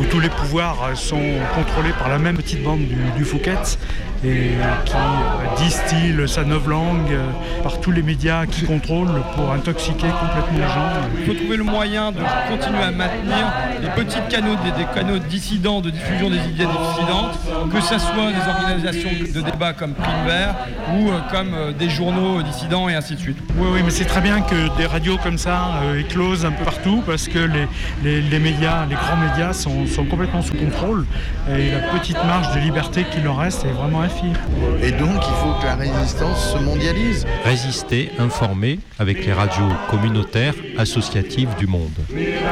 tous les pouvoirs sont contrôlés par la même petite bande du Fouquet et qui distille sa novlangue par tous les médias qui contrôlent pour intoxiquer complètement les gens. Il faut trouver le moyen de continuer à maintenir des petits canaux, des canaux dissidents, de diffusion des idées dissidentes, que ce soit des organisations de débat comme Prime Vert ou comme des journaux dissidents et ainsi de suite. Oui, mais c'est très bien que des radios comme ça éclosent un peu partout parce que les médias, les grands médias sont complètement sous contrôle et la petite marge de liberté qu'il leur reste est vraiment infime. Et donc il faut que la résistance se mondialise. Résister, informer avec les radios communautaires associatives du monde.